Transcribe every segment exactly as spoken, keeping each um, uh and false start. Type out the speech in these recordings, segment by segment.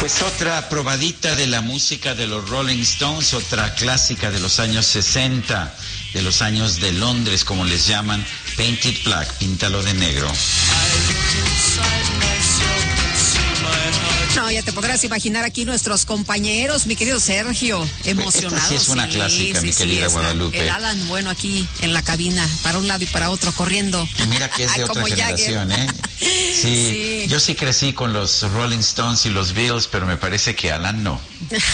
Pues otra probadita de la música de los Rolling Stones, otra clásica de los años sesenta, de los años de Londres, como les llaman, Painted Black, píntalo de negro. No, ya te podrás imaginar aquí nuestros compañeros, mi querido Sergio, emocionados. Esta sí es una sí, clásica, sí, mi sí, querida está Guadalupe. El Alan, bueno, aquí en la cabina, para un lado y para otro, corriendo. Y mira que es de otra generación, ¿eh? Sí, sí, yo sí crecí con los Rolling Stones y los Beatles, pero me parece que Alan no.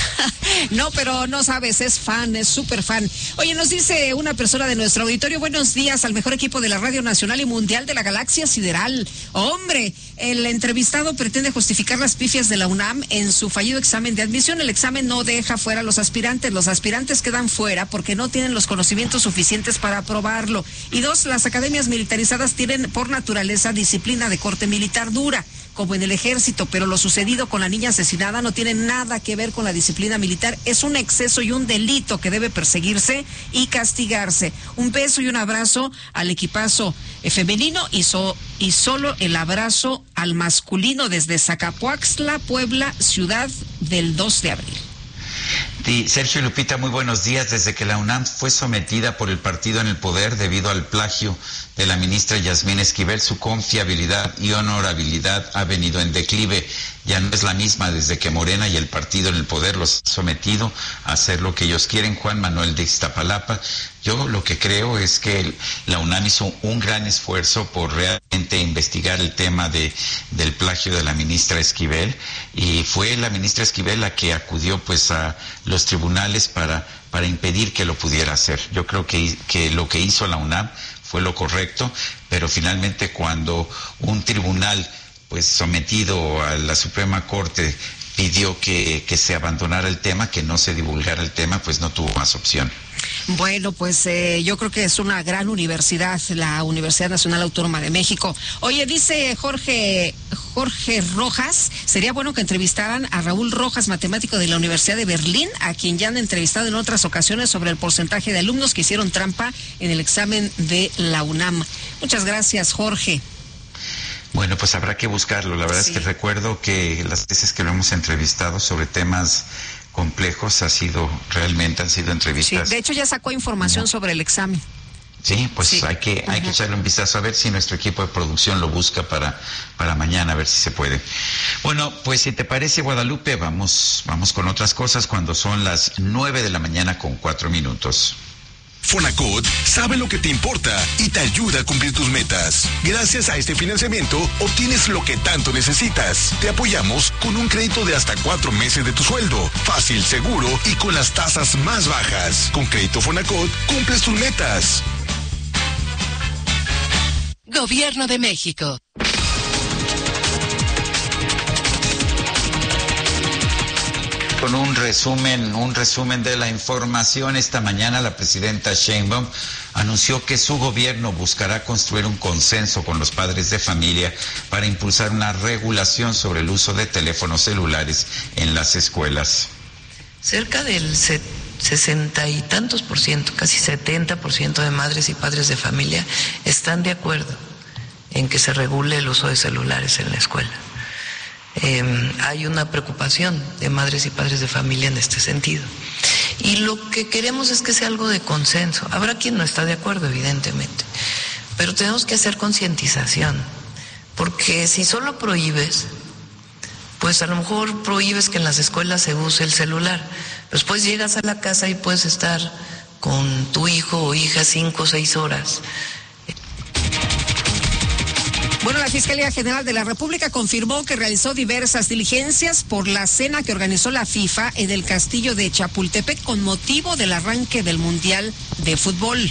No, pero no sabes, es fan, es súper fan. Oye, nos dice una persona de nuestro auditorio, buenos días al mejor equipo de la Radio Nacional y Mundial de la Galaxia Sideral. Hombre, el entrevistado pretende justificar las pifias de la UNAM en su fallido examen de admisión. El examen no deja fuera a los aspirantes. Los aspirantes quedan fuera porque no tienen los conocimientos suficientes para aprobarlo. Y dos, las academias militarizadas tienen por naturaleza disciplina de corte militar dura, como en el ejército, pero lo sucedido con la niña asesinada no tiene nada que ver con la disciplina militar. Es un exceso y un delito que debe perseguirse y castigarse. Un beso y un abrazo al equipazo femenino y, so, y solo el abrazo al masculino desde Zacapuaxtla, Puebla, ciudad del dos de abril. Sí, Sergio y Lupita, muy buenos días. Desde que la UNAM fue sometida por el partido en el poder debido al plagio de la ministra Yasmín Esquivel, su confiabilidad y honorabilidad ha venido en declive. Ya no es la misma desde que Morena y el partido en el poder los ha sometido a hacer lo que ellos quieren. Juan Manuel de Iztapalapa. Yo lo que creo es que la UNAM hizo un gran esfuerzo por realmente investigar el tema de, del plagio de la ministra Esquivel, y fue la ministra Esquivel la que acudió pues a los tribunales para, para impedir que lo pudiera hacer. Yo creo que, que lo que hizo la UNAM fue lo correcto, pero finalmente cuando un tribunal pues sometido a la Suprema Corte pidió que, que se abandonara el tema, que no se divulgara el tema, pues no tuvo más opción. Bueno, pues eh, yo creo que es una gran universidad, la Universidad Nacional Autónoma de México. Oye, dice Jorge Jorge Rojas, sería bueno que entrevistaran a Raúl Rojas, matemático de la Universidad de Berlín, a quien ya han entrevistado en otras ocasiones sobre el porcentaje de alumnos que hicieron trampa en el examen de la UNAM. Muchas gracias, Jorge. Bueno, pues habrá que buscarlo. La verdad sí. Es que recuerdo que las veces que lo hemos entrevistado sobre temas complejos ha sido, realmente han sido entrevistas. Sí, de hecho ya sacó información no. sobre el examen. Sí, pues sí. hay que hay uh-huh. que echarle un vistazo a ver si nuestro equipo de producción lo busca para para mañana, a ver si se puede. Bueno, pues si te parece, Guadalupe, vamos vamos con otras cosas cuando son las nueve de la mañana con cuatro minutos. Fonacot sabe lo que te importa y te ayuda a cumplir tus metas. Gracias a este financiamiento, obtienes lo que tanto necesitas. Te apoyamos con un crédito de hasta cuatro meses de tu sueldo. Fácil, seguro y con las tasas más bajas. Con Crédito Fonacot, cumples tus metas. Gobierno de México. Con un resumen, un resumen de la información, esta mañana la presidenta Sheinbaum anunció que su gobierno buscará construir un consenso con los padres de familia para impulsar una regulación sobre el uso de teléfonos celulares en las escuelas. Cerca del sesenta y tantos por ciento, casi setenta por ciento de madres y padres de familia están de acuerdo en que se regule el uso de celulares en la escuela. Eh, hay una preocupación de madres y padres de familia en este sentido. Y lo que queremos es que sea algo de consenso. Habrá quien no está de acuerdo, evidentemente, pero tenemos que hacer concientización, porque si solo prohíbes, pues a lo mejor prohíbes que en las escuelas se use el celular. Después llegas a la casa y puedes estar con tu hijo o hija cinco o seis horas. Bueno, la Fiscalía General de la República confirmó que realizó diversas diligencias por la cena que organizó la FIFA en el castillo de Chapultepec con motivo del arranque del Mundial de Fútbol.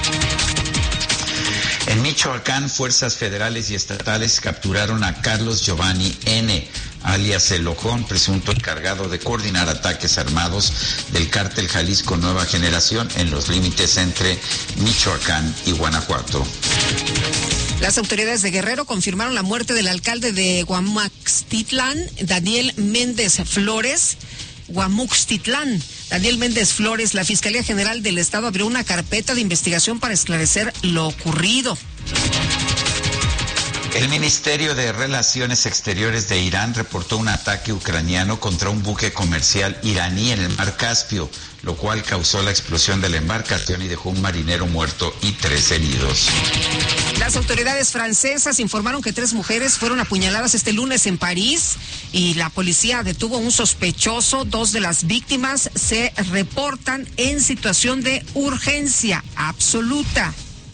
En Michoacán, fuerzas federales y estatales capturaron a Carlos Giovanni N., alias El Ojón, presunto encargado de coordinar ataques armados del cártel Jalisco Nueva Generación en los límites entre Michoacán y Guanajuato. Las autoridades de Guerrero confirmaron la muerte del alcalde de Guamuxtitlán, Daniel Méndez Flores. Guamuxtitlán, Daniel Méndez Flores. La Fiscalía General del Estado abrió una carpeta de investigación para esclarecer lo ocurrido. El Ministerio de Relaciones Exteriores de Irán reportó un ataque ucraniano contra un buque comercial iraní en el mar Caspio, lo cual causó la explosión de la embarcación y dejó un marinero muerto y tres heridos. Las autoridades francesas informaron que tres mujeres fueron apuñaladas este lunes en París y la policía detuvo a un sospechoso. Dos de las víctimas se reportan en situación de urgencia absoluta.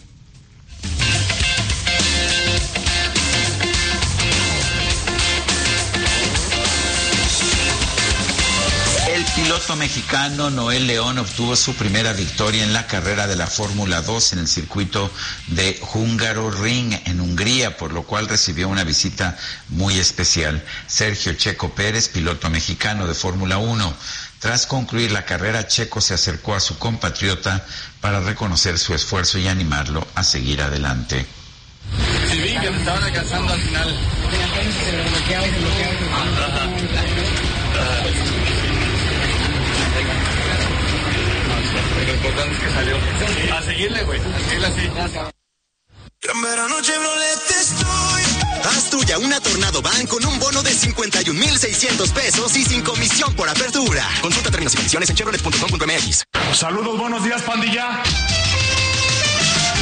El piloto mexicano Noel León obtuvo su primera victoria en la carrera de la Fórmula dos en el circuito de Hungaroring en Hungría, por lo cual recibió una visita muy especial. Sergio Checo Pérez, piloto mexicano de Fórmula uno. Tras concluir la carrera, Checo se acercó a su compatriota para reconocer su esfuerzo y animarlo a seguir adelante. Sí, vi que me estaban alcanzando al final. Lo importante es que salió. A seguirle, güey. A seguirle así. En verano Chevrolet estoy. Haz tuya una Tornado Van con un bono de cincuenta y un mil seiscientos pesos y sin comisión por apertura. Consulta términos y condiciones en chevrolet punto com punto m x. Saludos, buenos días, pandilla.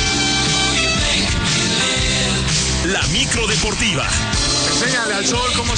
La micro deportiva. Enséñale al sol cómo